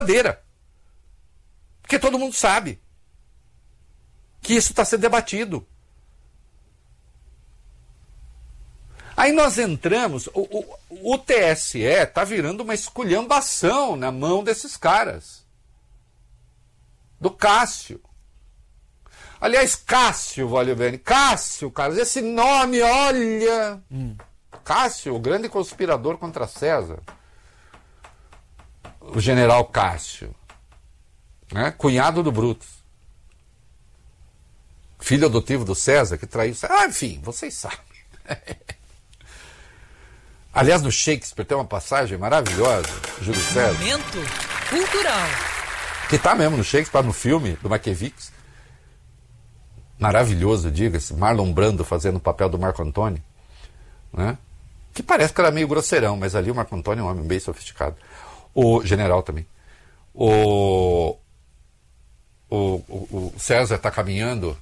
verdadeira. Porque todo mundo sabe que isso está sendo debatido. Aí nós entramos, o TSE está virando uma esculhambação na mão desses caras. Do Cássio. Aliás, Cássio, vale bem. Cássio, Carlos, esse nome, olha... Cássio, o grande conspirador contra César. O general Cássio. Né? Cunhado do Brutus. Filho adotivo do César, que traiu... enfim, vocês sabem. Aliás, no Shakespeare tem uma passagem maravilhosa, Júlio César. Momento cultural. Que está mesmo no Shakespeare, no filme do Mankiewicz. Maravilhoso, diga-se. Marlon Brando fazendo o papel do Marco Antônio. Né? Que parece que era meio grosseirão, mas ali o Marco Antônio é um homem bem sofisticado. O general também. O César está caminhando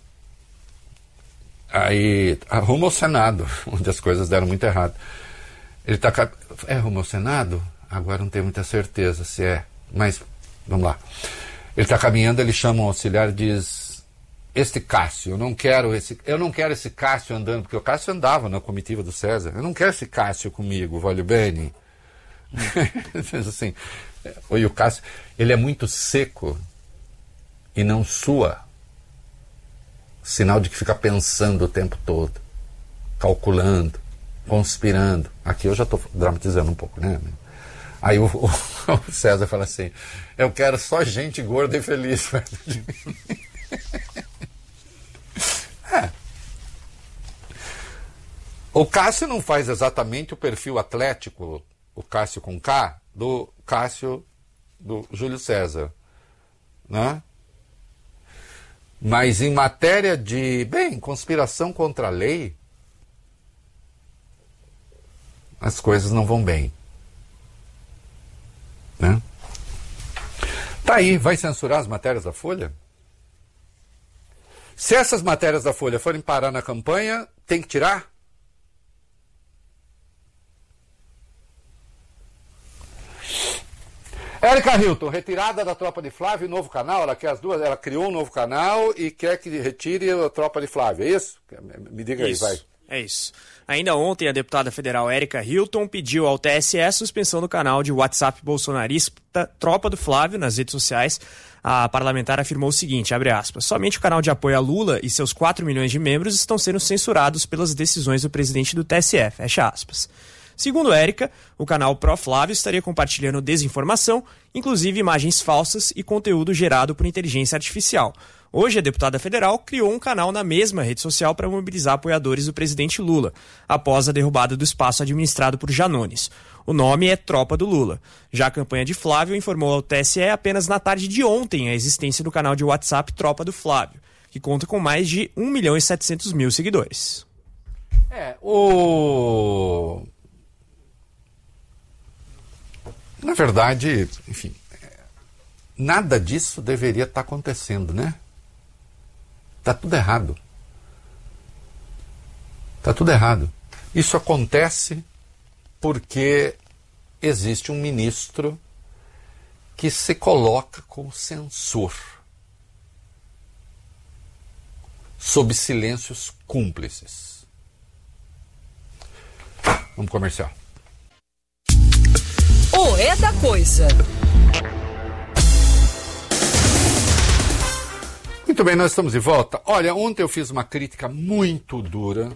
aí rumo ao Senado, onde as coisas deram muito errado. Ele está rumo ao Senado? Agora não tenho muita certeza se é, mas vamos lá. Ele está caminhando, ele chama um auxiliar e diz: este Cássio, eu não quero esse Cássio andando, porque o Cássio andava na comitiva do César. Eu não quero esse Cássio comigo, voglio bene. Assim, e o Cássio, ele é muito seco e não sua. Sinal de que fica pensando o tempo todo, calculando, conspirando. Aqui eu já estou dramatizando um pouco, né? Aí o César fala assim: eu quero só gente gorda e feliz perto de mim. O Cássio não faz exatamente o perfil atlético, o Cássio com K, do Cássio do Júlio César, né? Mas em matéria de, conspiração contra a lei, as coisas não vão bem. Né? Tá aí, vai censurar as matérias da Folha? Se essas matérias da Folha forem parar na campanha, tem que tirar? Érica Hilton, retirada da Tropa de Flávio, novo canal, ela quer as duas, ela criou um novo canal e quer que retire a Tropa de Flávio, é isso? Me diga aí, vai. É isso. Ainda ontem, a deputada federal Érica Hilton pediu ao TSE a suspensão do canal de WhatsApp bolsonarista Tropa do Flávio nas redes sociais. A parlamentar afirmou o seguinte, abre aspas, somente o canal de apoio a Lula e seus 4 milhões de membros estão sendo censurados pelas decisões do presidente do TSE, fecha aspas. Segundo Érica, o canal Pró-Flávio estaria compartilhando desinformação, inclusive imagens falsas e conteúdo gerado por inteligência artificial. Hoje, a deputada federal criou um canal na mesma rede social para mobilizar apoiadores do presidente Lula, após a derrubada do espaço administrado por Janones. O nome é Tropa do Lula. Já a campanha de Flávio informou ao TSE apenas na tarde de ontem a existência do canal de WhatsApp Tropa do Flávio, que conta com mais de 1.700.000 seguidores. Na verdade, enfim, nada disso deveria estar acontecendo, né? Tá tudo errado. Tá tudo errado. Isso acontece porque existe um ministro que se coloca como censor, sob silêncios cúmplices. Vamos comercial. O É da Coisa. Muito bem, nós estamos de volta. Olha, ontem eu fiz uma crítica muito dura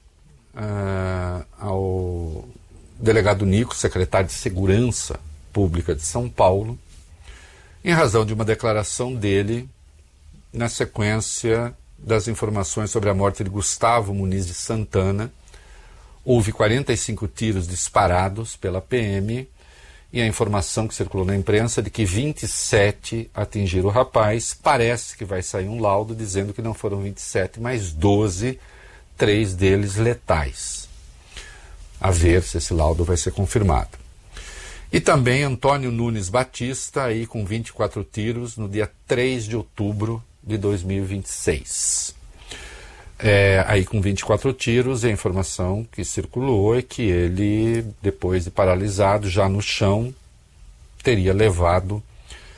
ao delegado Nico, secretário de Segurança Pública de São Paulo, em razão de uma declaração dele na sequência das informações sobre a morte de Gustavo Muniz de Santana. Houve 45 tiros disparados pela PM e a informação que circulou na imprensa de que 27 atingiram o rapaz. Parece que vai sair um laudo dizendo que não foram 27, mas 12, 3 deles letais. A ver se esse laudo vai ser confirmado. E também Antônio Nunes Batista, aí com 24 tiros, no dia 3 de outubro de 2026. Aí com 24 tiros, a informação que circulou é que ele, depois de paralisado, já no chão, teria levado